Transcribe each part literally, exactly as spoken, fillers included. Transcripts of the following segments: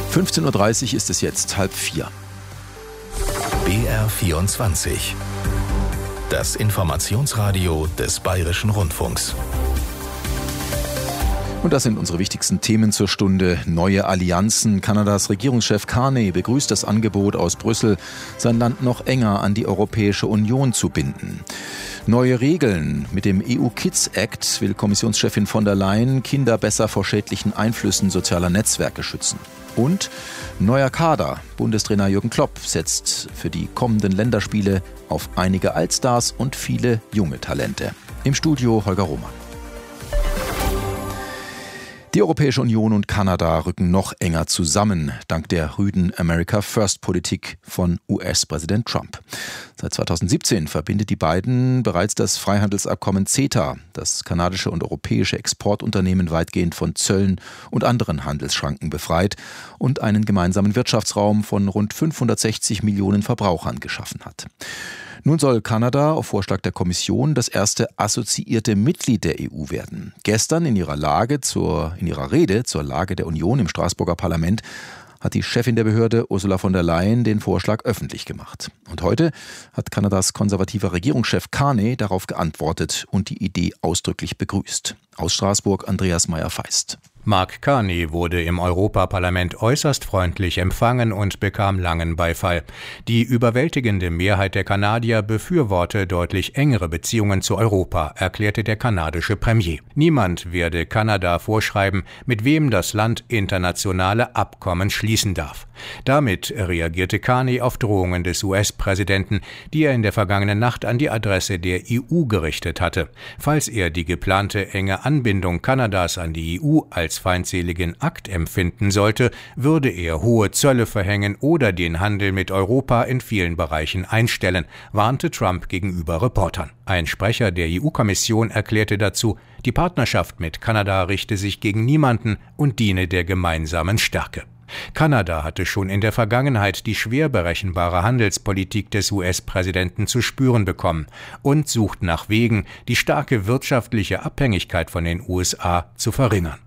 fünfzehn Uhr dreißig ist es jetzt, halb vier. B R vierundzwanzig. Das Informationsradio des Bayerischen Rundfunks. Und das sind unsere wichtigsten Themen zur Stunde. Neue Allianzen. Kanadas Regierungschef Carney begrüßt das Angebot aus Brüssel, sein Land noch enger an die Europäische Union zu binden. Neue Regeln. Mit dem E U-Kids Act will Kommissionschefin von der Leyen Kinder besser vor schädlichen Einflüssen sozialer Netzwerke schützen. Und neuer Kader. Bundestrainer Jürgen Klopp setzt für die kommenden Länderspiele auf einige Altstars und viele junge Talente. Im Studio Holger Roman. Die Europäische Union und Kanada rücken noch enger zusammen, dank der rüden America-First-Politik von U S-Präsident Trump. Seit zweitausendsiebzehn verbindet die beiden bereits das Freihandelsabkommen CETA, das kanadische und europäische Exportunternehmen weitgehend von Zöllen und anderen Handelsschranken befreit und einen gemeinsamen Wirtschaftsraum von rund fünfhundertsechzig Millionen Verbrauchern geschaffen hat. Nun soll Kanada auf Vorschlag der Kommission das erste assoziierte Mitglied der E U werden. Gestern in ihrer Lage zur, in ihrer Rede zur Lage der Union im Straßburger Parlament hat die Chefin der Behörde Ursula von der Leyen den Vorschlag öffentlich gemacht. Und heute hat Kanadas konservativer Regierungschef Carney darauf geantwortet und die Idee ausdrücklich begrüßt. Aus Straßburg Andreas Meyer-Feist. Mark Carney wurde im Europaparlament äußerst freundlich empfangen und bekam langen Beifall. Die überwältigende Mehrheit der Kanadier befürworte deutlich engere Beziehungen zu Europa, erklärte der kanadische Premier. Niemand werde Kanada vorschreiben, mit wem das Land internationale Abkommen schließen darf. Damit reagierte Carney auf Drohungen des U S-Präsidenten, die er in der vergangenen Nacht an die Adresse der E U gerichtet hatte. Falls er die geplante enge Anbindung Kanadas an die E U als feindseligen Akt empfinden sollte, würde er hohe Zölle verhängen oder den Handel mit Europa in vielen Bereichen einstellen, warnte Trump gegenüber Reportern. Ein Sprecher der E U-Kommission erklärte dazu, die Partnerschaft mit Kanada richte sich gegen niemanden und diene der gemeinsamen Stärke. Kanada hatte schon in der Vergangenheit die schwer berechenbare Handelspolitik des U S-Präsidenten zu spüren bekommen und sucht nach Wegen, die starke wirtschaftliche Abhängigkeit von den U S A zu verringern.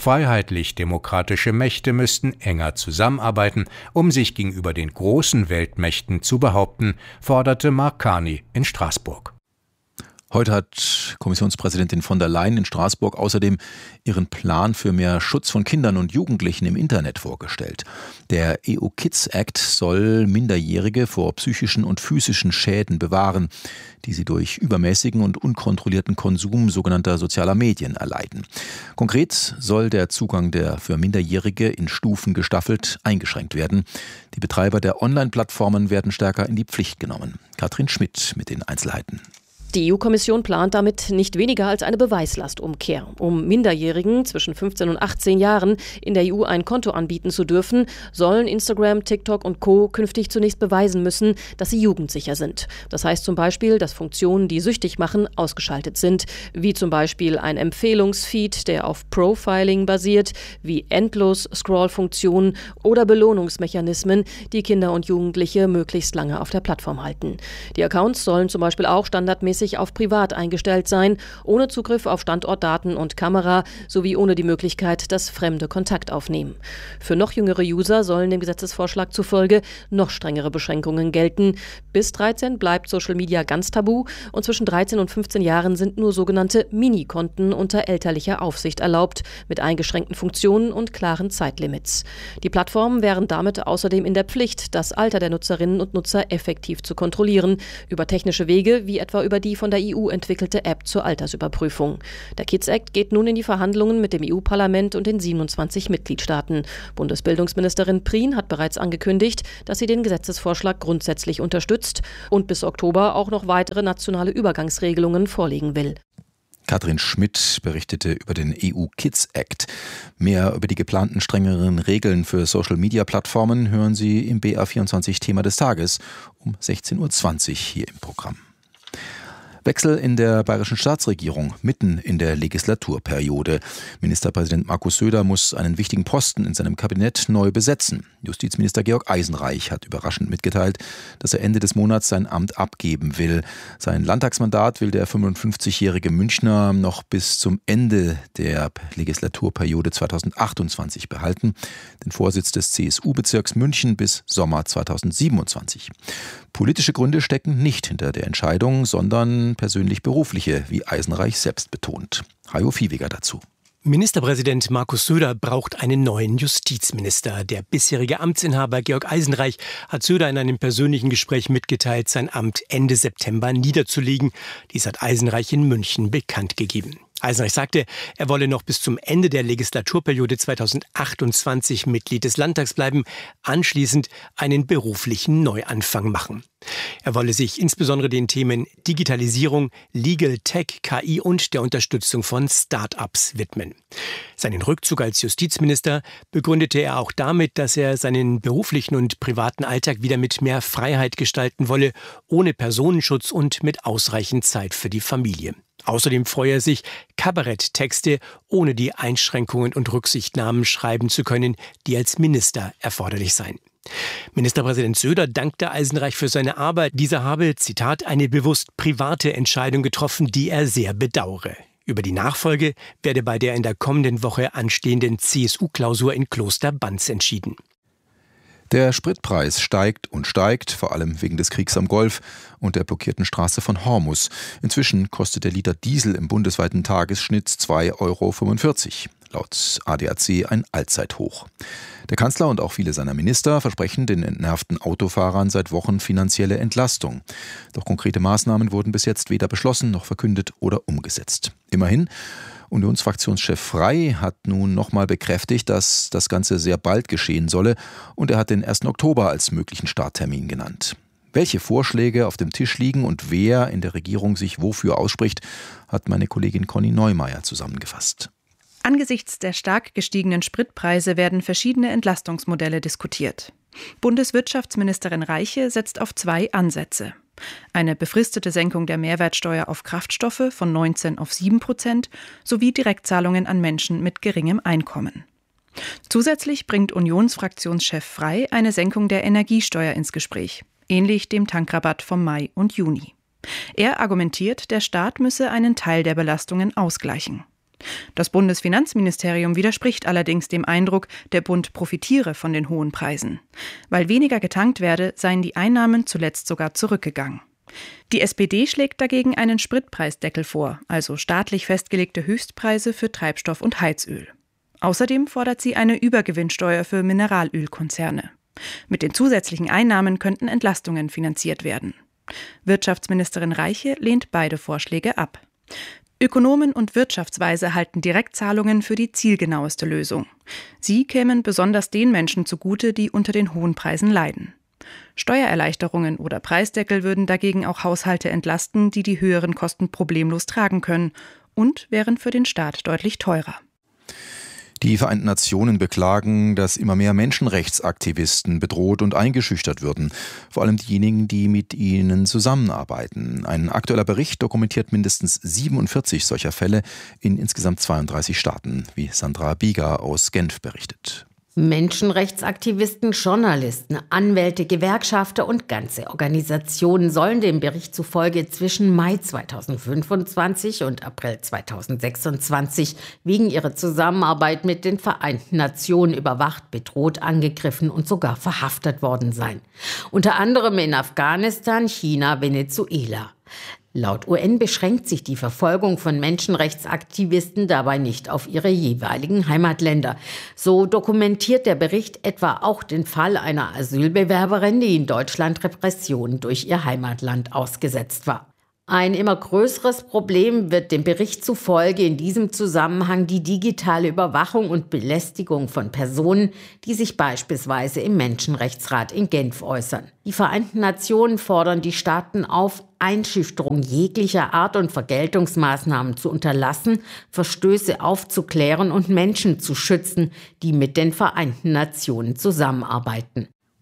Freiheitlich-demokratische Mächte müssten enger zusammenarbeiten, um sich gegenüber den großen Weltmächten zu behaupten, forderte Mark Carney in Straßburg. Heute hat Kommissionspräsidentin von der Leyen in Straßburg außerdem ihren Plan für mehr Schutz von Kindern und Jugendlichen im Internet vorgestellt. Der E U-Kids Act soll Minderjährige vor psychischen und physischen Schäden bewahren, die sie durch übermäßigen und unkontrollierten Konsum sogenannter sozialer Medien erleiden. Konkret soll der Zugang der für Minderjährige in Stufen gestaffelt eingeschränkt werden. Die Betreiber der Online-Plattformen werden stärker in die Pflicht genommen. Katrin Schmidt mit den Einzelheiten. Die E U-Kommission plant damit nicht weniger als eine Beweislastumkehr. Um Minderjährigen zwischen fünfzehn und achtzehn Jahren in der E U ein Konto anbieten zu dürfen, sollen Instagram, TikTok und Co. künftig zunächst beweisen müssen, dass sie jugendsicher sind. Das heißt zum Beispiel, dass Funktionen, die süchtig machen, ausgeschaltet sind, wie zum Beispiel ein Empfehlungsfeed, der auf Profiling basiert, wie Endlos-Scroll-Funktionen oder Belohnungsmechanismen, die Kinder und Jugendliche möglichst lange auf der Plattform halten. Die Accounts sollen zum Beispiel auch standardmäßig auf privat eingestellt sein, ohne Zugriff auf Standortdaten und Kamera sowie ohne die Möglichkeit, dass Fremde Kontakt aufnehmen. Für noch jüngere User sollen dem Gesetzesvorschlag zufolge noch strengere Beschränkungen gelten. Bis dreizehn bleibt Social Media ganz tabu und zwischen dreizehn und fünfzehn Jahren sind nur sogenannte Minikonten unter elterlicher Aufsicht erlaubt, mit eingeschränkten Funktionen und klaren Zeitlimits. Die Plattformen wären damit außerdem in der Pflicht, das Alter der Nutzerinnen und Nutzer effektiv zu kontrollieren, über technische Wege wie etwa über die von der E U entwickelte App zur Altersüberprüfung. Der Kids Act geht nun in die Verhandlungen mit dem E U-Parlament und den siebenundzwanzig Mitgliedstaaten. Bundesbildungsministerin Prien hat bereits angekündigt, dass sie den Gesetzesvorschlag grundsätzlich unterstützt und bis Oktober auch noch weitere nationale Übergangsregelungen vorlegen will. Katrin Schmidt berichtete über den E U-Kids Act. Mehr über die geplanten strengeren Regeln für Social-Media-Plattformen hören Sie im B R vierundzwanzig Thema des Tages um sechzehn Uhr zwanzig hier im Programm. Wechsel in der bayerischen Staatsregierung mitten in der Legislaturperiode. Ministerpräsident Markus Söder muss einen wichtigen Posten in seinem Kabinett neu besetzen. Justizminister Georg Eisenreich hat überraschend mitgeteilt, dass er Ende des Monats sein Amt abgeben will. Sein Landtagsmandat will der fünfundfünfzigjährige Münchner noch bis zum Ende der Legislaturperiode zweitausendachtundzwanzig behalten, den Vorsitz des C S U-Bezirks München bis Sommer zweitausendsiebenundzwanzig. Politische Gründe stecken nicht hinter der Entscheidung, sondern persönlich-berufliche, wie Eisenreich selbst betont. Hajo Viehweger dazu. Ministerpräsident Markus Söder braucht einen neuen Justizminister. Der bisherige Amtsinhaber Georg Eisenreich hat Söder in einem persönlichen Gespräch mitgeteilt, sein Amt Ende September niederzulegen. Dies hat Eisenreich in München bekannt gegeben. Eisenreich sagte, er wolle noch bis zum Ende der Legislaturperiode zweitausendachtundzwanzig Mitglied des Landtags bleiben, anschließend einen beruflichen Neuanfang machen. Er wolle sich insbesondere den Themen Digitalisierung, Legal Tech, K I und der Unterstützung von Start-ups widmen. Seinen Rückzug als Justizminister begründete er auch damit, dass er seinen beruflichen und privaten Alltag wieder mit mehr Freiheit gestalten wolle, ohne Personenschutz und mit ausreichend Zeit für die Familie. Außerdem freue er sich, Kabaretttexte ohne die Einschränkungen und Rücksichtnahmen schreiben zu können, die als Minister erforderlich seien. Ministerpräsident Söder dankte Eisenreich für seine Arbeit. Dieser habe, Zitat, eine bewusst private Entscheidung getroffen, die er sehr bedauere. Über die Nachfolge werde bei der in der kommenden Woche anstehenden C S U-Klausur in Kloster Banz entschieden. Der Spritpreis steigt und steigt, vor allem wegen des Kriegs am Golf und der blockierten Straße von Hormuz. Inzwischen kostet der Liter Diesel im bundesweiten Tagesschnitt zwei Euro fünfundvierzig. Laut A D A C ein Allzeithoch. Der Kanzler und auch viele seiner Minister versprechen den entnervten Autofahrern seit Wochen finanzielle Entlastung. Doch konkrete Maßnahmen wurden bis jetzt weder beschlossen noch verkündet oder umgesetzt. Immerhin, Unionsfraktionschef Frey hat nun nochmal bekräftigt, dass das Ganze sehr bald geschehen solle, und er hat den ersten Oktober als möglichen Starttermin genannt. Welche Vorschläge auf dem Tisch liegen und wer in der Regierung sich wofür ausspricht, hat meine Kollegin Conny Neumeier zusammengefasst. Angesichts der stark gestiegenen Spritpreise werden verschiedene Entlastungsmodelle diskutiert. Bundeswirtschaftsministerin Reiche setzt auf zwei Ansätze. Eine befristete Senkung der Mehrwertsteuer auf Kraftstoffe von neunzehn auf sieben Prozent sowie Direktzahlungen an Menschen mit geringem Einkommen. Zusätzlich bringt Unionsfraktionschef Frey eine Senkung der Energiesteuer ins Gespräch, ähnlich dem Tankrabatt vom Mai und Juni. Er argumentiert, der Staat müsse einen Teil der Belastungen ausgleichen. Das Bundesfinanzministerium widerspricht allerdings dem Eindruck, der Bund profitiere von den hohen Preisen. Weil weniger getankt werde, seien die Einnahmen zuletzt sogar zurückgegangen. Die S P D schlägt dagegen einen Spritpreisdeckel vor, also staatlich festgelegte Höchstpreise für Treibstoff und Heizöl. Außerdem fordert sie eine Übergewinnsteuer für Mineralölkonzerne. Mit den zusätzlichen Einnahmen könnten Entlastungen finanziert werden. Wirtschaftsministerin Reiche lehnt beide Vorschläge ab. Ökonomen und Wirtschaftsweise halten Direktzahlungen für die zielgenaueste Lösung. Sie kämen besonders den Menschen zugute, die unter den hohen Preisen leiden. Steuererleichterungen oder Preisdeckel würden dagegen auch Haushalte entlasten, die die höheren Kosten problemlos tragen können, und wären für den Staat deutlich teurer. Die Vereinten Nationen beklagen, dass immer mehr Menschenrechtsaktivisten bedroht und eingeschüchtert würden. Vor allem diejenigen, die mit ihnen zusammenarbeiten. Ein aktueller Bericht dokumentiert mindestens siebenundvierzig solcher Fälle in insgesamt zweiunddreißig Staaten, wie Sandra Bieger aus Genf berichtet. Menschenrechtsaktivisten, Journalisten, Anwälte, Gewerkschafter und ganze Organisationen sollen dem Bericht zufolge zwischen Mai zweitausendfünfundzwanzig und April zweitausendsechsundzwanzig wegen ihrer Zusammenarbeit mit den Vereinten Nationen überwacht, bedroht, angegriffen und sogar verhaftet worden sein. Unter anderem in Afghanistan, China, Venezuela. Laut U N beschränkt sich die Verfolgung von Menschenrechtsaktivisten dabei nicht auf ihre jeweiligen Heimatländer. So dokumentiert der Bericht etwa auch den Fall einer Asylbewerberin, die in Deutschland Repressionen durch ihr Heimatland ausgesetzt war. Ein immer größeres Problem wird dem Bericht zufolge in diesem Zusammenhang die digitale Überwachung und Belästigung von Personen, die sich beispielsweise im Menschenrechtsrat in Genf äußern. Die Vereinten Nationen fordern die Staaten auf, Einschüchterung jeglicher Art und Vergeltungsmaßnahmen zu unterlassen, Verstöße aufzuklären und Menschen zu schützen, die mit den Vereinten Nationen zusammenarbeiten.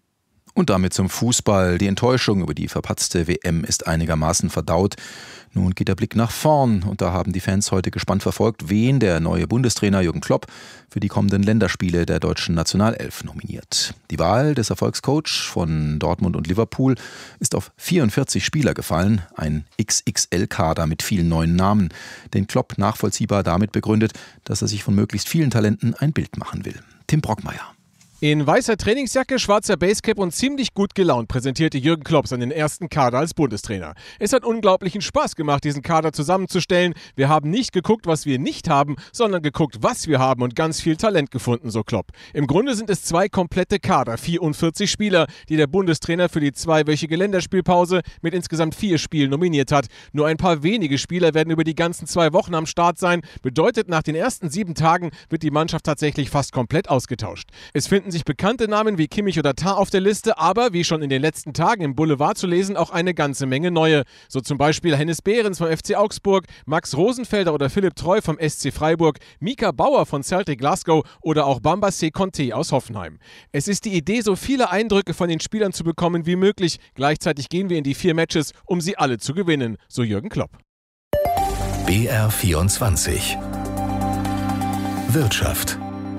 Und damit zum Fußball. Die Enttäuschung über die verpatzte W M ist einigermaßen verdaut. Nun geht der Blick nach vorn und da haben die Fans heute gespannt verfolgt, wen der neue Bundestrainer Jürgen Klopp für die kommenden Länderspiele der deutschen Nationalelf nominiert. Die Wahl des Erfolgscoach von Dortmund und Liverpool ist auf vierundvierzig Spieler gefallen, ein X X L-Kader mit vielen neuen Namen, den Klopp nachvollziehbar damit begründet, dass er sich von möglichst vielen Talenten ein Bild machen will. Tim Brockmeier. In weißer Trainingsjacke, schwarzer Basecap und ziemlich gut gelaunt präsentierte Jürgen Klopp seinen ersten Kader als Bundestrainer. Es hat unglaublichen Spaß gemacht, diesen Kader zusammenzustellen. Wir haben nicht geguckt, was wir nicht haben, sondern geguckt, was wir haben und ganz viel Talent gefunden, so Klopp. Im Grunde sind es zwei komplette Kader, vierundvierzig Spieler, die der Bundestrainer für die zweiwöchige Länderspielpause mit insgesamt vier Spielen nominiert hat. Nur ein paar wenige Spieler werden über die ganzen zwei Wochen am Start sein. Bedeutet, nach den ersten sieben Tagen wird die Mannschaft tatsächlich fast komplett ausgetauscht. Es finden sich bekannte Namen wie Kimmich oder Tah auf der Liste, aber wie schon in den letzten Tagen im Boulevard zu lesen, auch eine ganze Menge neue. So zum Beispiel Hennes Behrens vom F C Augsburg, Max Rosenfelder oder Philipp Treu vom S C Freiburg, Mika Bauer von Celtic Glasgow oder auch Bambassé Conté aus Hoffenheim. Es ist die Idee, so viele Eindrücke von den Spielern zu bekommen wie möglich. Gleichzeitig gehen wir in die vier Matches, um sie alle zu gewinnen, so Jürgen Klopp. B R vierundzwanzig Wirtschaft.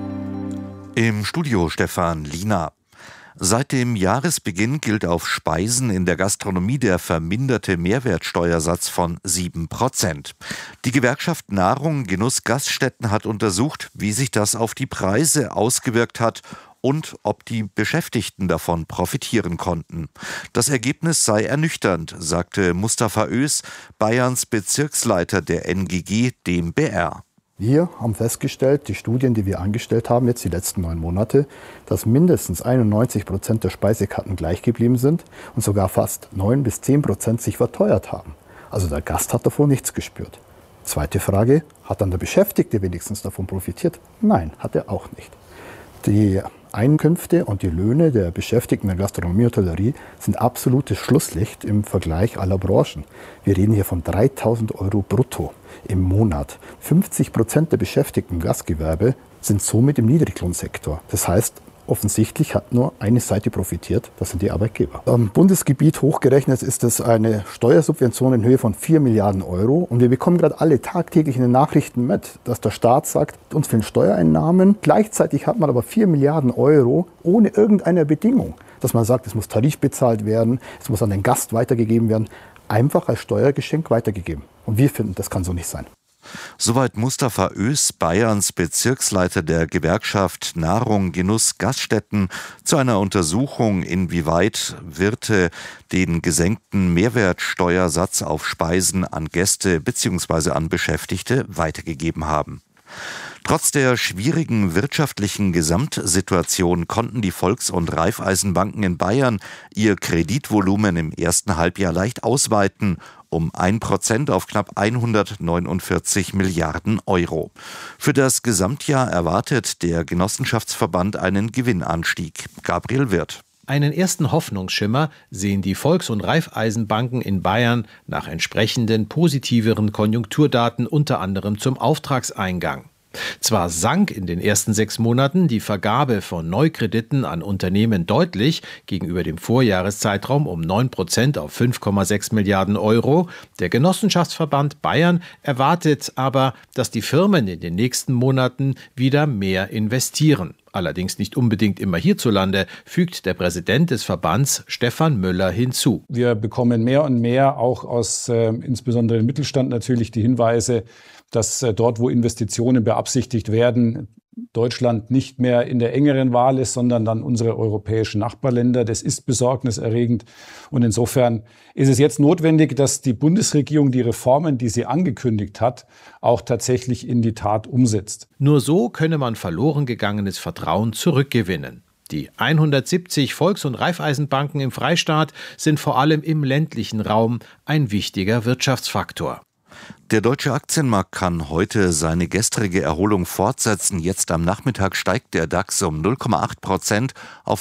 Im Studio Stefan Liener. Seit dem Jahresbeginn gilt auf Speisen in der Gastronomie der verminderte Mehrwertsteuersatz von sieben Prozent. Die Gewerkschaft Nahrung, Genuss, Gaststätten hat untersucht, wie sich das auf die Preise ausgewirkt hat und ob die Beschäftigten davon profitieren konnten. Das Ergebnis sei ernüchternd, sagte Mustafa Ös, Bayerns Bezirksleiter der N G G, dem B R. Wir haben festgestellt, die Studien, die wir angestellt haben, jetzt die letzten neun Monate, dass mindestens einundneunzig Prozent der Speisekarten gleich geblieben sind und sogar fast neun bis zehn Prozent sich verteuert haben. Also der Gast hat davon nichts gespürt. Zweite Frage, hat dann der Beschäftigte wenigstens davon profitiert? Nein, hat er auch nicht. Die Einkünfte und die Löhne der Beschäftigten in der Gastronomie und Hotellerie sind absolutes Schlusslicht im Vergleich aller Branchen. Wir reden hier von dreitausend Euro brutto im Monat. fünfzig Prozent der Beschäftigten im Gastgewerbe sind somit im Niedriglohnsektor. Das heißt, offensichtlich hat nur eine Seite profitiert, das sind die Arbeitgeber. Am Bundesgebiet hochgerechnet ist es eine Steuersubvention in Höhe von vier Milliarden Euro. Und wir bekommen gerade alle tagtäglich in den Nachrichten mit, dass der Staat sagt, uns fehlen Steuereinnahmen. Gleichzeitig hat man aber vier Milliarden Euro ohne irgendeine Bedingung. Dass man sagt, es muss Tarif bezahlt werden, es muss an den Gast weitergegeben werden. Einfach als Steuergeschenk weitergegeben. Und wir finden, das kann so nicht sein. Soweit Mustafa Ös, Bayerns Bezirksleiter der Gewerkschaft Nahrung, Genuss, Gaststätten, zu einer Untersuchung, inwieweit Wirte den gesenkten Mehrwertsteuersatz auf Speisen an Gäste bzw. an Beschäftigte weitergegeben haben. Trotz der schwierigen wirtschaftlichen Gesamtsituation konnten die Volks- und Raiffeisenbanken in Bayern ihr Kreditvolumen im ersten Halbjahr leicht ausweiten, um ein Prozent auf knapp hundertneunundvierzig Milliarden Euro. Für das Gesamtjahr erwartet der Genossenschaftsverband einen Gewinnanstieg. Gabriel Wirth. Einen ersten Hoffnungsschimmer sehen die Volks- und Raiffeisenbanken in Bayern nach entsprechenden positiveren Konjunkturdaten, unter anderem zum Auftragseingang. Zwar sank in den ersten sechs Monaten die Vergabe von Neukrediten an Unternehmen deutlich gegenüber dem Vorjahreszeitraum um neun Prozent auf fünf Komma sechs Milliarden Euro. Der Genossenschaftsverband Bayern erwartet aber, dass die Firmen in den nächsten Monaten wieder mehr investieren. Allerdings nicht unbedingt immer hierzulande, fügt der Präsident des Verbands Stefan Müller hinzu. Wir bekommen mehr und mehr auch aus äh, insbesondere dem Mittelstand natürlich die Hinweise, dass äh, dort, wo Investitionen beabsichtigt werden, Deutschland nicht mehr in der engeren Wahl ist, sondern dann unsere europäischen Nachbarländer. Das ist besorgniserregend. Und insofern ist es jetzt notwendig, dass die Bundesregierung die Reformen, die sie angekündigt hat, auch tatsächlich in die Tat umsetzt. Nur so könne man verloren gegangenes Vertrauen zurückgewinnen. Die hundertsiebzig Volks- und Raiffeisenbanken im Freistaat sind vor allem im ländlichen Raum ein wichtiger Wirtschaftsfaktor. Der deutsche Aktienmarkt kann heute seine gestrige Erholung fortsetzen. Jetzt am Nachmittag steigt der DAX um null Komma acht Prozent auf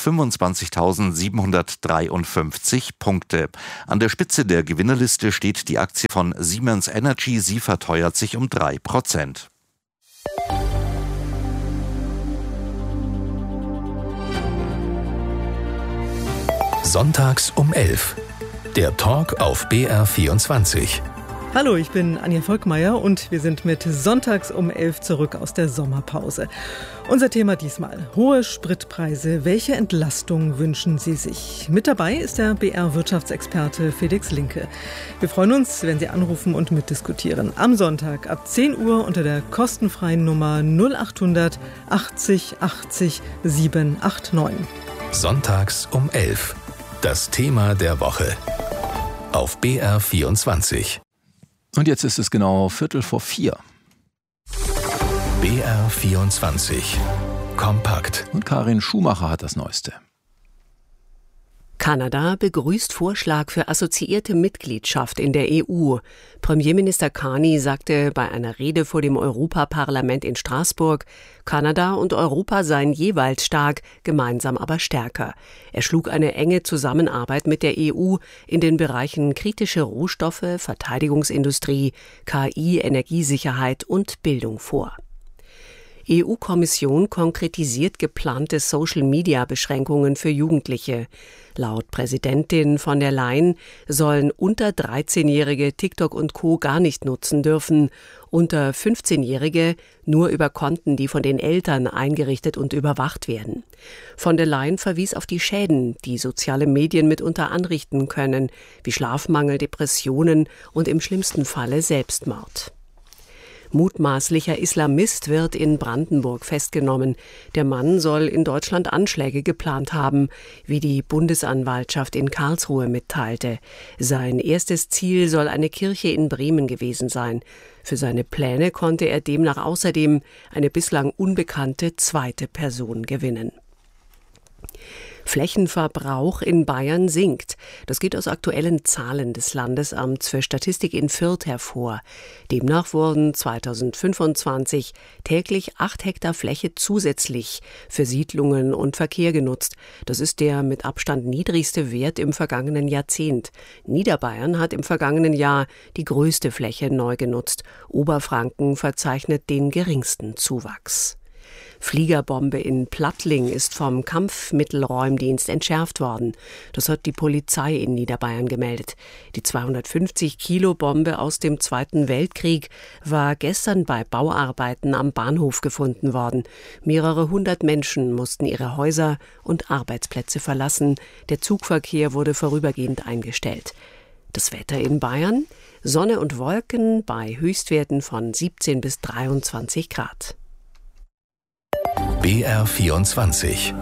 fünfundzwanzigtausendsiebenhundertdreiundfünfzig Punkte. An der Spitze der Gewinnerliste steht die Aktie von Siemens Energy. Sie verteuert sich um drei Prozent. Sonntags um elf. Der Talk auf B R vierundzwanzig. Hallo, ich bin Anja Volkmeier und wir sind mit Sonntags um elf zurück aus der Sommerpause. Unser Thema diesmal: hohe Spritpreise. Welche Entlastung wünschen Sie sich? Mit dabei ist der B R-Wirtschaftsexperte Felix Linke. Wir freuen uns, wenn Sie anrufen und mitdiskutieren. Am Sonntag ab zehn Uhr unter der kostenfreien Nummer null achthundert achtzig achtzig siebenhundertneunundachtzig. Sonntags um elf. Das Thema der Woche. Auf B R vierundzwanzig. Und jetzt ist es genau Viertel vor vier. B R vierundzwanzig. Kompakt. Und Karin Schumacher hat das Neueste. Kanada begrüßt Vorschlag für assoziierte Mitgliedschaft in der E U. Premierminister Carney sagte bei einer Rede vor dem Europaparlament in Straßburg, Kanada und Europa seien jeweils stark, gemeinsam aber stärker. Er schlug eine enge Zusammenarbeit mit der E U in den Bereichen kritische Rohstoffe, Verteidigungsindustrie, K I, Energiesicherheit und Bildung vor. E U-Kommission konkretisiert geplante Social-Media-Beschränkungen für Jugendliche. Laut Präsidentin von der Leyen sollen unter dreizehnjährige TikTok und Co. gar nicht nutzen dürfen, unter fünfzehnjährige nur über Konten, die von den Eltern eingerichtet und überwacht werden. Von der Leyen verwies auf die Schäden, die soziale Medien mitunter anrichten können, wie Schlafmangel, Depressionen und im schlimmsten Falle Selbstmord. Mutmaßlicher Islamist wird in Brandenburg festgenommen. Der Mann soll in Deutschland Anschläge geplant haben, wie die Bundesanwaltschaft in Karlsruhe mitteilte. Sein erstes Ziel soll eine Kirche in Bremen gewesen sein. Für seine Pläne konnte er demnach außerdem eine bislang unbekannte zweite Person gewinnen. Flächenverbrauch in Bayern sinkt. Das geht aus aktuellen Zahlen des Landesamts für Statistik in Fürth hervor. Demnach wurden zweitausendfünfundzwanzig täglich acht Hektar Fläche zusätzlich für Siedlungen und Verkehr genutzt. Das ist der mit Abstand niedrigste Wert im vergangenen Jahrzehnt. Niederbayern hat im vergangenen Jahr die größte Fläche neu genutzt. Oberfranken verzeichnet den geringsten Zuwachs. Fliegerbombe in Plattling ist vom Kampfmittelräumdienst entschärft worden. Das hat die Polizei in Niederbayern gemeldet. Die zweihundertfünfzig Kilo Bombe aus dem Zweiten Weltkrieg war gestern bei Bauarbeiten am Bahnhof gefunden worden. Mehrere hundert Menschen mussten ihre Häuser und Arbeitsplätze verlassen. Der Zugverkehr wurde vorübergehend eingestellt. Das Wetter in Bayern: Sonne und Wolken bei Höchstwerten von siebzehn bis dreiundzwanzig Grad. B R vierundzwanzig.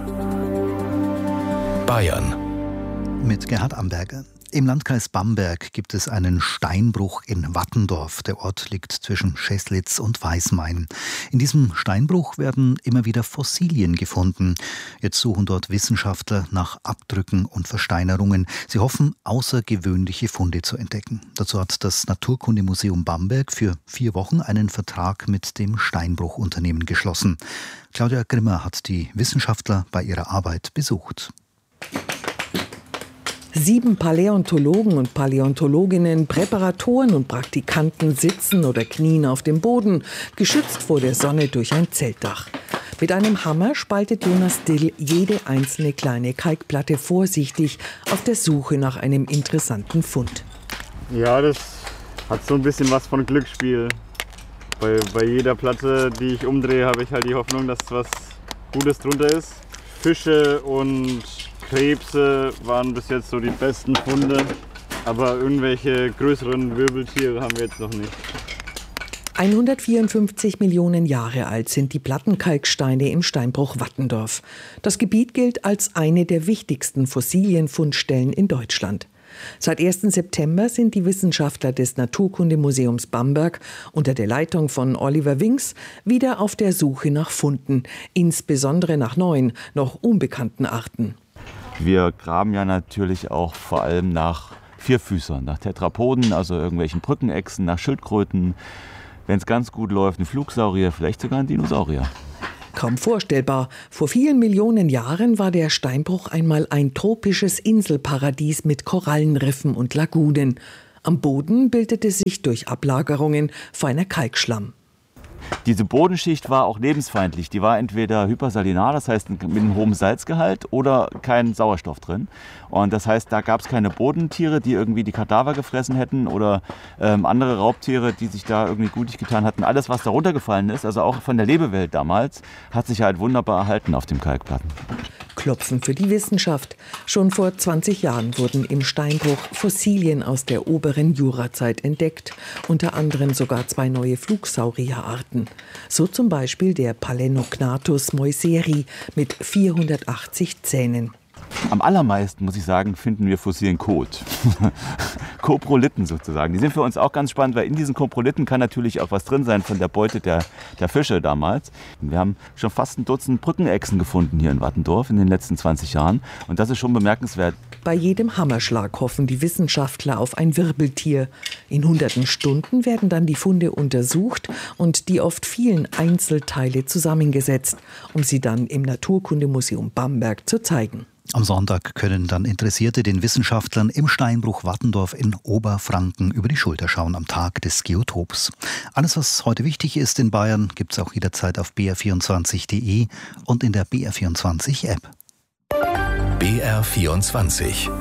Bayern. Mit Gerhard Amberger. Im Landkreis Bamberg gibt es einen Steinbruch in Wattendorf. Der Ort liegt zwischen Scheßlitz und Weißmain. In diesem Steinbruch werden immer wieder Fossilien gefunden. Jetzt suchen dort Wissenschaftler nach Abdrücken und Versteinerungen. Sie hoffen, außergewöhnliche Funde zu entdecken. Dazu hat das Naturkundemuseum Bamberg für vier Wochen einen Vertrag mit dem Steinbruchunternehmen geschlossen. Claudia Grimmer hat die Wissenschaftler bei ihrer Arbeit besucht. Sieben Paläontologen und Paläontologinnen, Präparatoren und Praktikanten sitzen oder knien auf dem Boden, geschützt vor der Sonne durch ein Zeltdach. Mit einem Hammer spaltet Jonas Dill jede einzelne kleine Kalkplatte vorsichtig auf der Suche nach einem interessanten Fund. Ja, das hat so ein bisschen was von Glücksspiel. Bei, bei jeder Platte, die ich umdrehe, habe ich halt die Hoffnung, dass was Gutes drunter ist. Fische und Krebse waren bis jetzt so die besten Funde, aber irgendwelche größeren Wirbeltiere haben wir jetzt noch nicht. hundertvierundfünfzig Millionen Jahre alt sind die Plattenkalksteine im Steinbruch Wattendorf. Das Gebiet gilt als eine der wichtigsten Fossilienfundstellen in Deutschland. Seit ersten September sind die Wissenschaftler des Naturkundemuseums Bamberg unter der Leitung von Oliver Winks wieder auf der Suche nach Funden, insbesondere nach neuen, noch unbekannten Arten. Wir graben ja natürlich auch vor allem nach Vierfüßern, nach Tetrapoden, also irgendwelchen Brückenechsen, nach Schildkröten. Wenn es ganz gut läuft, ein Flugsaurier, vielleicht sogar ein Dinosaurier. Kaum vorstellbar. Vor vielen Millionen Jahren war der Steinbruch einmal ein tropisches Inselparadies mit Korallenriffen und Lagunen. Am Boden bildete sich durch Ablagerungen feiner Kalkschlamm. Diese Bodenschicht war auch lebensfeindlich. Die war entweder hypersalinar, das heißt mit einem hohen Salzgehalt, oder kein Sauerstoff drin. Und das heißt, da gab es keine Bodentiere, die irgendwie die Kadaver gefressen hätten oder ähm, andere Raubtiere, die sich da irgendwie gutig getan hatten. Alles, was da runtergefallen ist, also auch von der Lebewelt damals, hat sich halt wunderbar erhalten auf dem Kalkplatten. Klopfen für die Wissenschaft. Schon vor zwanzig Jahren wurden im Steinbruch Fossilien aus der oberen Jurazeit entdeckt. Unter anderem sogar zwei neue Flugsaurierarten. So zum Beispiel der Palenognathus moiseri mit vierhundertachtzig Zähnen. Am allermeisten, muss ich sagen, finden wir fossilen Kot. Koprolithen sozusagen. Die sind für uns auch ganz spannend, weil in diesen Koprolithen kann natürlich auch was drin sein von der Beute der, der Fische damals. Wir haben schon fast ein Dutzend Brückenechsen gefunden hier in Wattendorf in den letzten zwanzig Jahren. Und das ist schon bemerkenswert. Bei jedem Hammerschlag hoffen die Wissenschaftler auf ein Wirbeltier. In hunderten Stunden werden dann die Funde untersucht und die oft vielen Einzelteile zusammengesetzt, um sie dann im Naturkundemuseum Bamberg zu zeigen. Am Sonntag können dann Interessierte den Wissenschaftlern im Steinbruch Wattendorf in Oberfranken über die Schulter schauen am Tag des Geotops. Alles, was heute wichtig ist in Bayern, gibt es auch jederzeit auf b r vierundzwanzig punkt d e und in der B R vierundzwanzig App. B R vierundzwanzig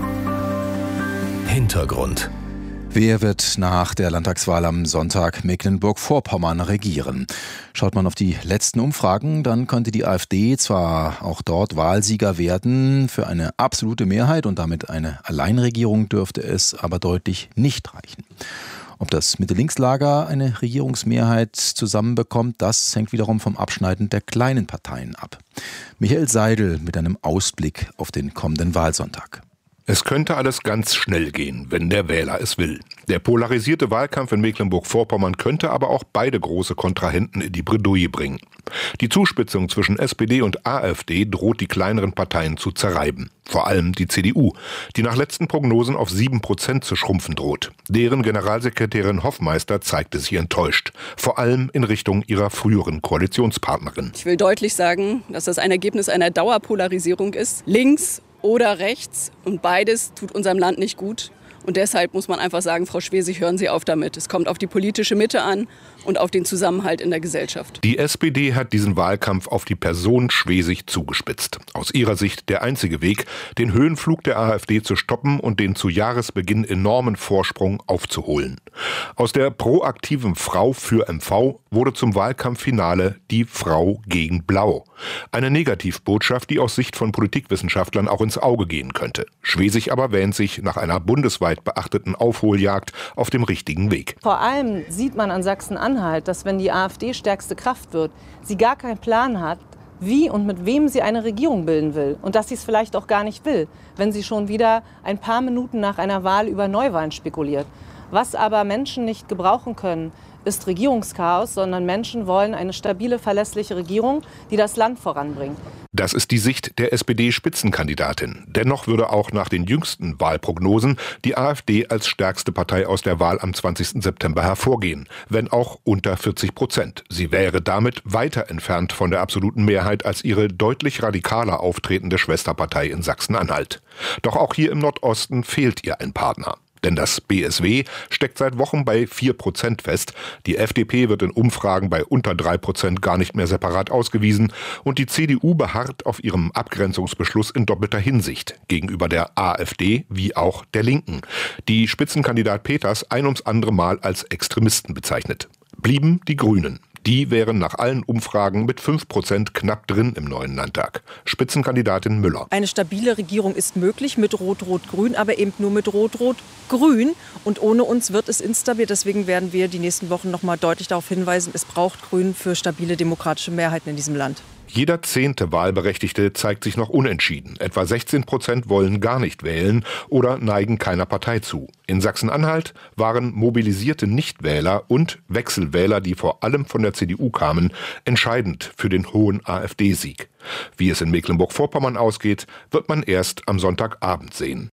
Hintergrund. Wer wird nach der Landtagswahl am Sonntag Mecklenburg-Vorpommern regieren? Schaut man auf die letzten Umfragen, dann könnte die AfD zwar auch dort Wahlsieger werden, für eine absolute Mehrheit und damit eine Alleinregierung dürfte es aber deutlich nicht reichen. Ob das Mitte-Links-Lager eine Regierungsmehrheit zusammenbekommt, das hängt wiederum vom Abschneiden der kleinen Parteien ab. Michael Seidel mit einem Ausblick auf den kommenden Wahlsonntag. Es könnte alles ganz schnell gehen, wenn der Wähler es will. Der polarisierte Wahlkampf in Mecklenburg-Vorpommern könnte aber auch beide große Kontrahenten in die Bredouille bringen. Die Zuspitzung zwischen S P D und AfD droht die kleineren Parteien zu zerreiben. Vor allem die C D U, die nach letzten Prognosen auf sieben Prozent zu schrumpfen droht. Deren Generalsekretärin Hoffmeister zeigte sich enttäuscht, vor allem in Richtung ihrer früheren Koalitionspartnerin. Ich will deutlich sagen, dass das ein Ergebnis einer Dauerpolarisierung ist. Links oder rechts, und beides tut unserem Land nicht gut. Und deshalb muss man einfach sagen, Frau Schwesig, hören Sie auf damit. Es kommt auf die politische Mitte an und auf den Zusammenhalt in der Gesellschaft. Die S P D hat diesen Wahlkampf auf die Person Schwesig zugespitzt. Aus ihrer Sicht der einzige Weg, den Höhenflug der AfD zu stoppen und den zu Jahresbeginn enormen Vorsprung aufzuholen. Aus der proaktiven Frau für M V wurde zum Wahlkampffinale die Frau gegen Blau. Eine Negativbotschaft, die aus Sicht von Politikwissenschaftlern auch ins Auge gehen könnte. Schwesig aber wähnt sich nach einer bundesweit beachteten Aufholjagd auf dem richtigen Weg. Vor allem sieht man an Sachsen-Anhalt, dass wenn die AfD stärkste Kraft wird, sie gar keinen Plan hat, wie und mit wem sie eine Regierung bilden will. Und dass sie es vielleicht auch gar nicht will, wenn sie schon wieder ein paar Minuten nach einer Wahl über Neuwahlen spekuliert. Was aber Menschen nicht gebrauchen können, ist Regierungschaos, sondern Menschen wollen eine stabile, verlässliche Regierung, die das Land voranbringt. Das ist die Sicht der S P D-Spitzenkandidatin. Dennoch würde auch nach den jüngsten Wahlprognosen die AfD als stärkste Partei aus der Wahl am zwanzigsten September hervorgehen, wenn auch unter vierzig Prozent. Sie wäre damit weiter entfernt von der absoluten Mehrheit als ihre deutlich radikaler auftretende Schwesterpartei in Sachsen-Anhalt. Doch auch hier im Nordosten fehlt ihr ein Partner. Denn das B S W steckt seit Wochen bei vier Prozent fest. Die F D P wird in Umfragen bei unter drei Prozent gar nicht mehr separat ausgewiesen. Und die C D U beharrt auf ihrem Abgrenzungsbeschluss in doppelter Hinsicht gegenüber der AfD wie auch der Linken, die Spitzenkandidat Peters ein ums andere Mal als Extremisten bezeichnet. Blieben die Grünen. Die wären nach allen Umfragen mit fünf Prozent knapp drin im neuen Landtag. Spitzenkandidatin Müller. Eine stabile Regierung ist möglich mit Rot-Rot-Grün, aber eben nur mit Rot-Rot-Grün. Und ohne uns wird es instabil. Deswegen werden wir die nächsten Wochen noch mal deutlich darauf hinweisen, es braucht Grün für stabile demokratische Mehrheiten in diesem Land. Jeder zehnte Wahlberechtigte zeigt sich noch unentschieden. Etwa sechzehn Prozent wollen gar nicht wählen oder neigen keiner Partei zu. In Sachsen-Anhalt waren mobilisierte Nichtwähler und Wechselwähler, die vor allem von der C D U kamen, entscheidend für den hohen AfD-Sieg. Wie es in Mecklenburg-Vorpommern ausgeht, wird man erst am Sonntagabend sehen.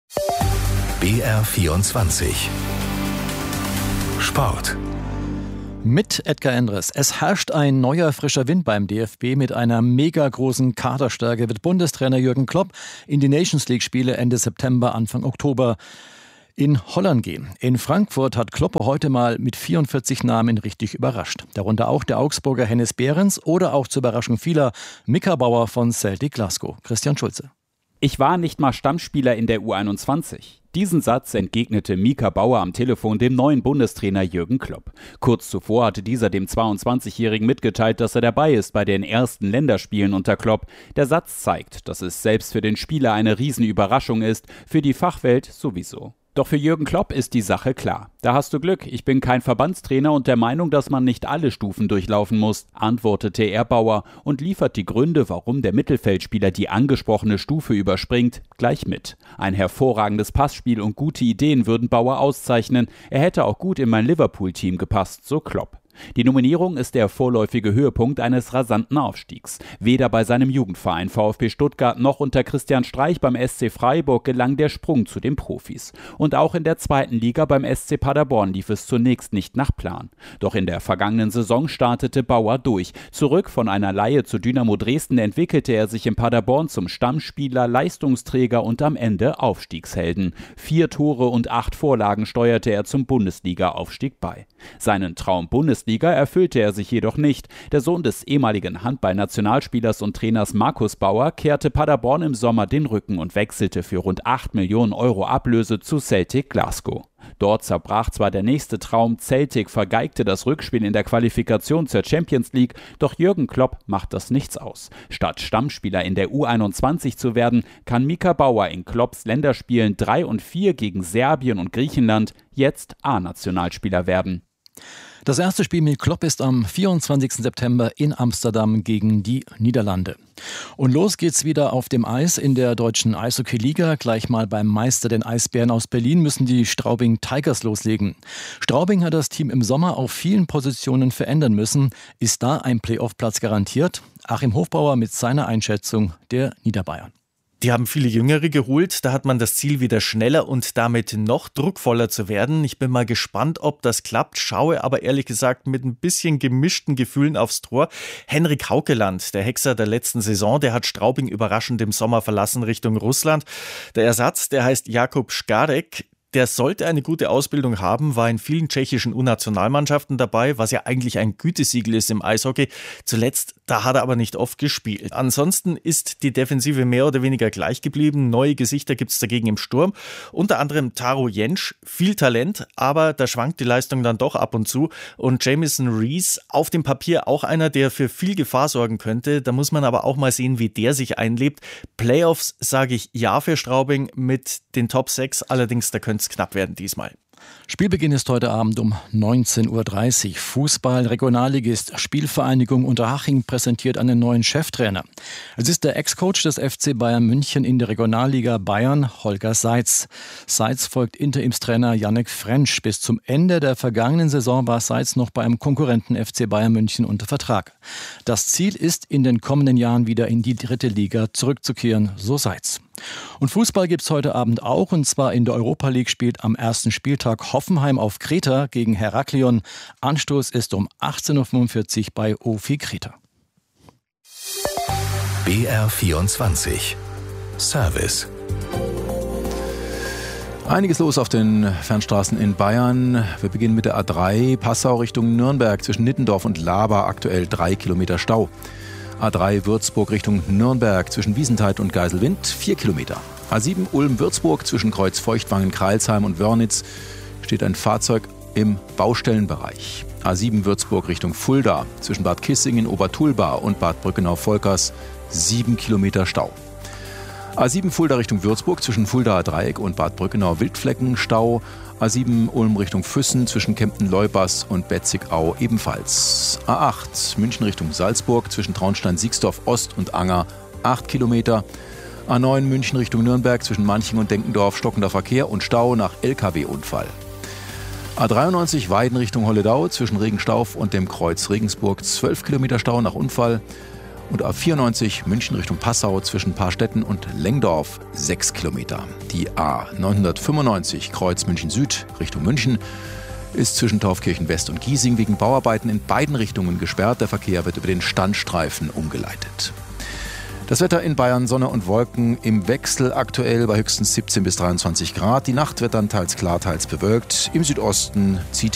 B R vierundzwanzig Sport. Mit Edgar Endres. Es herrscht ein neuer frischer Wind beim D F B. Mit einer mega großen Kaderstärke wird Bundestrainer Jürgen Klopp in die Nations League Spiele Ende September, Anfang Oktober in Holland gehen. In Frankfurt hat Klopp heute mal mit vierundvierzig Namen richtig überrascht. Darunter auch der Augsburger Hennes Behrens oder auch zur Überraschung vieler Mika Bauer von Celtic Glasgow. Christian Schulze. Ich war nicht mal Stammspieler in der U einundzwanzig. Diesen Satz entgegnete Mika Bauer am Telefon dem neuen Bundestrainer Jürgen Klopp. Kurz zuvor hatte dieser dem zweiundzwanzigjährigen mitgeteilt, dass er dabei ist bei den ersten Länderspielen unter Klopp. Der Satz zeigt, dass es selbst für den Spieler eine Riesenüberraschung ist, für die Fachwelt sowieso. Doch für Jürgen Klopp ist die Sache klar. Da hast du Glück, ich bin kein Verbandstrainer und der Meinung, dass man nicht alle Stufen durchlaufen muss, antwortete er Bauer und liefert die Gründe, warum der Mittelfeldspieler die angesprochene Stufe überspringt, gleich mit. Ein hervorragendes Passspiel und gute Ideen würden Bauer auszeichnen. Er hätte auch gut in mein Liverpool-Team gepasst, so Klopp. Die Nominierung ist der vorläufige Höhepunkt eines rasanten Aufstiegs. Weder bei seinem Jugendverein VfB Stuttgart noch unter Christian Streich beim S C Freiburg gelang der Sprung zu den Profis. Und auch in der zweiten Liga beim S C Paderborn lief es zunächst nicht nach Plan. Doch in der vergangenen Saison startete Bauer durch. Zurück von einer Leihe zu Dynamo Dresden entwickelte er sich in Paderborn zum Stammspieler, Leistungsträger und am Ende Aufstiegshelden. Vier Tore und acht Vorlagen steuerte er zum Bundesliga-Aufstieg bei. Seinen Traum Bundesliga erfüllte er sich jedoch nicht. Der Sohn des ehemaligen Handball-Nationalspielers und Trainers Markus Bauer kehrte Paderborn im Sommer den Rücken und wechselte für rund acht Millionen Euro Ablöse zu Celtic Glasgow. Dort zerbrach zwar der nächste Traum, Celtic vergeigte das Rückspiel in der Qualifikation zur Champions League, doch Jürgen Klopp macht das nichts aus. Statt Stammspieler in der U einundzwanzig zu werden, kann Mika Bauer in Klopps Länderspielen drei und vier gegen Serbien und Griechenland jetzt A-Nationalspieler werden. Das erste Spiel mit Klopp ist am vierundzwanzigsten September in Amsterdam gegen die Niederlande. Und los geht's wieder auf dem Eis in der deutschen Eishockey-Liga. Gleich mal beim Meister, den Eisbären aus Berlin, müssen die Straubing Tigers loslegen. Straubing hat das Team im Sommer auf vielen Positionen verändern müssen. Ist da ein Playoff-Platz garantiert? Achim Hofbauer mit seiner Einschätzung der Niederbayern. Die haben viele Jüngere geholt, da hat man das Ziel, wieder schneller und damit noch druckvoller zu werden. Ich bin mal gespannt, ob das klappt, schaue aber ehrlich gesagt mit ein bisschen gemischten Gefühlen aufs Tor. Henrik Haukeland, der Hexer der letzten Saison, der hat Straubing überraschend im Sommer verlassen Richtung Russland. Der Ersatz, der heißt Jakub Škárek. Der sollte eine gute Ausbildung haben, war in vielen tschechischen U-Nationalmannschaften dabei, was ja eigentlich ein Gütesiegel ist im Eishockey. Zuletzt, da hat er aber nicht oft gespielt. Ansonsten ist die Defensive mehr oder weniger gleich geblieben. Neue Gesichter gibt es dagegen im Sturm. Unter anderem Taro Jentsch, viel Talent, aber da schwankt die Leistung dann doch ab und zu. Und Jamison Rees, auf dem Papier auch einer, der für viel Gefahr sorgen könnte. Da muss man aber auch mal sehen, wie der sich einlebt. Playoffs sage ich ja für Straubing mit den Top sechs, allerdings da könnte knapp werden diesmal. Spielbeginn ist heute Abend um neunzehn Uhr dreißig. Fußball, Regionalligist, Spielvereinigung Unterhaching präsentiert einen neuen Cheftrainer. Es ist der Ex-Coach des F C Bayern München in der Regionalliga Bayern, Holger Seitz. Seitz folgt Interimstrainer Jannik Frensch. Bis zum Ende der vergangenen Saison war Seitz noch bei einem Konkurrenten F C Bayern München unter Vertrag. Das Ziel ist, in den kommenden Jahren wieder in die dritte Liga zurückzukehren, so Seitz. Und Fußball gibt's heute Abend auch, und zwar in der Europa League spielt am ersten Spieltag Hoffenheim auf Kreta gegen Heraklion. Anstoß ist um achtzehn Uhr fünfundvierzig bei O F I Kreta. B R vierundzwanzig Service. Einiges los auf den Fernstraßen in Bayern. Wir beginnen mit der A drei, Passau Richtung Nürnberg zwischen Nittendorf und Laba, aktuell drei Kilometer Stau. A drei Würzburg Richtung Nürnberg zwischen Wiesenthal und Geiselwind, vier Kilometer. A sieben Ulm-Würzburg zwischen Kreuzfeuchtwangen, Kreilsheim und Wörnitz steht ein Fahrzeug im Baustellenbereich. A sieben Würzburg Richtung Fulda zwischen Bad Kissingen, Obertulba und Bad Brückenau-Volkers, sieben Kilometer Stau. A sieben Fulda Richtung Würzburg zwischen Fuldaer Dreieck und Bad Brückenau-Wildflecken Stau. A sieben Ulm Richtung Füssen zwischen Kempten-Leubers und Betzigau ebenfalls. A acht München Richtung Salzburg zwischen Traunstein-Siegsdorf Ost und Anger, acht Kilometer. A neun München Richtung Nürnberg zwischen Manching und Denkendorf stockender Verkehr und Stau nach L K W-Unfall. A dreiundneunzig Weiden Richtung Holledau zwischen Regenstauf und dem Kreuz Regensburg, zwölf Kilometer Stau nach Unfall. Und A vierundneunzig München Richtung Passau zwischen Paarstetten und Lengdorf, sechs Kilometer. Die A neunhundertfünfundneunzig Kreuz München Süd Richtung München ist zwischen Taufkirchen West und Giesing wegen Bauarbeiten in beiden Richtungen gesperrt. Der Verkehr wird über den Standstreifen umgeleitet. Das Wetter in Bayern, Sonne und Wolken im Wechsel, aktuell bei höchstens siebzehn bis dreiundzwanzig Grad. Die Nacht wird dann teils klar, teils bewölkt. Im Südosten zieht